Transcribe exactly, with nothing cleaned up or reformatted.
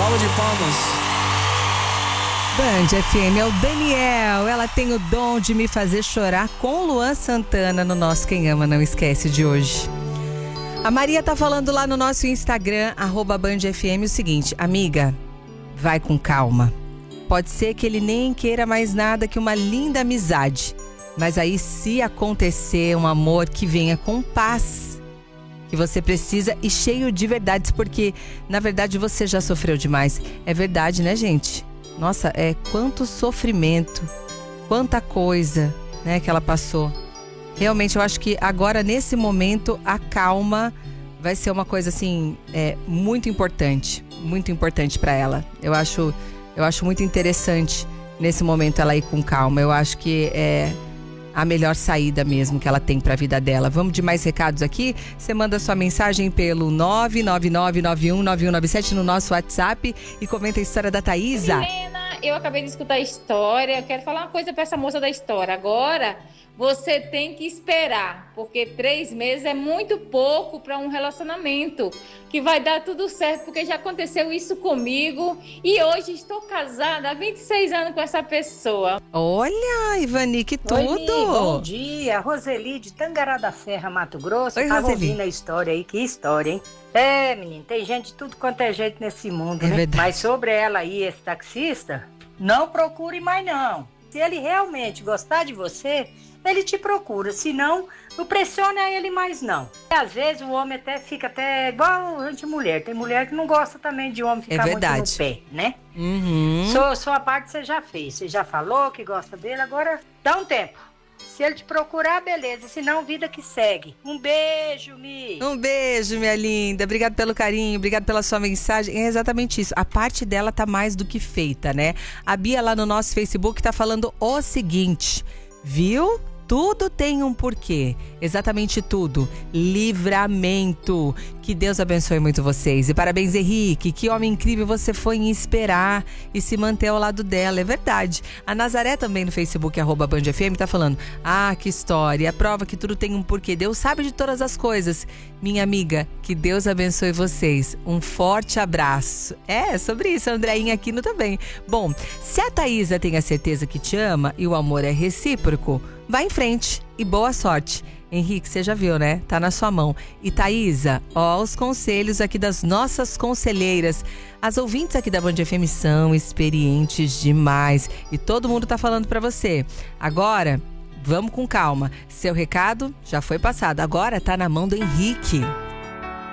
salva de palmas. Band F M é o Daniel. Ela tem o dom de me fazer chorar com Luan Santana no nosso Quem Ama Não Esquece de hoje. A Maria tá falando lá no nosso Instagram, arroba Band F M, o seguinte: amiga, vai com calma. Pode ser que ele nem queira mais nada que uma linda amizade. Mas aí, se acontecer um amor que venha com paz, que você precisa e cheio de verdades, porque na verdade você já sofreu demais. É verdade, né, gente? Nossa, é quanto sofrimento, quanta coisa, né, que ela passou. Realmente, eu acho que agora, nesse momento, a calma vai ser uma coisa, assim, é, muito importante. Muito importante para ela. Eu acho, eu acho muito interessante, nesse momento, ela ir com calma. Eu acho que é a melhor saída mesmo que ela tem para a vida dela. Vamos de mais recados aqui? Você manda sua mensagem pelo nove nove nove nove um nove um nove sete no nosso WhatsApp e comenta a história da Thaísa. Helena, eu acabei de escutar a história. Eu quero falar uma coisa para essa moça da história. Agora, você tem que esperar, porque três meses é muito pouco para um relacionamento, que vai dar tudo certo, porque já aconteceu isso comigo e hoje estou casada há vinte e seis anos com essa pessoa. Olha, Ivani, que tudo! Oi, Mi, bom dia, Roseli de Tangará da Serra, Mato Grosso. Oi, Tava Roseli. ouvindo a história aí, que história, hein? É, menino, tem gente de tudo quanto é jeito nesse mundo, É né? verdade. Mas sobre ela aí, esse taxista, não procure mais não. Se ele realmente gostar de você, ele te procura, senão não pressiona ele mais não. E às vezes o homem até fica até igual a gente mulher, tem mulher que não gosta também de homem ficar É muito verdade. no pé, né? Uhum. Sua, sua parte você já fez, você já falou que gosta dele, agora dá um tempo. Se ele te procurar, beleza, senão vida que segue. Um beijo, Mi. Um beijo, minha linda. Obrigado pelo carinho, obrigado pela sua mensagem. É exatamente isso. A parte dela tá mais do que feita, né? A Bia lá no nosso Facebook tá falando o seguinte, viu? Tudo tem um porquê, exatamente tudo. Livramento. Que Deus abençoe muito vocês. E parabéns, Henrique. Que homem incrível você foi em esperar e se manter ao lado dela. É verdade. A Nazaré também no Facebook, arroba Band F M, tá falando: ah, que história. A prova que tudo tem um porquê. Deus sabe de todas as coisas. Minha amiga, que Deus abençoe vocês. Um forte abraço. É, sobre isso, a Andreinha Aquino também. Bom, se a Thaísa tem a certeza que te ama e o amor é recíproco, vai em frente e boa sorte. Henrique, você já viu, né? Tá na sua mão. E Thaísa, ó, os conselhos aqui das nossas conselheiras. As ouvintes aqui da Band F M são experientes demais e todo mundo tá falando pra você. Agora, vamos com calma. Seu recado já foi passado. Agora tá na mão do Henrique.